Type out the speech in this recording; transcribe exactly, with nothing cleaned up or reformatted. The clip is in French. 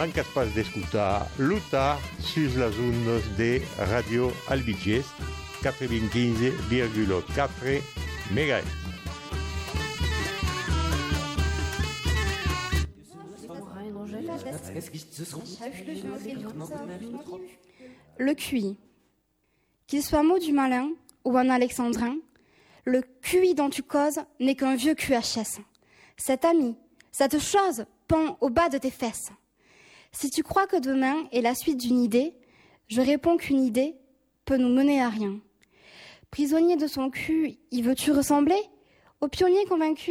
mancas pas d'escutar Luta sus las ondas de Radio Albiges quatre-vingt-quinze virgule quatre mégahertz. Le Q I. Qu'il soit mot du malin ou un alexandrin, le Q I dont tu causes n'est qu'un vieux Q H S. Cet ami, cette chose pend au bas de tes fesses. Si tu crois que demain est la suite d'une idée, je réponds qu'une idée peut nous mener à rien. Prisonnier de son cul, y veux-tu ressembler au pionnier convaincu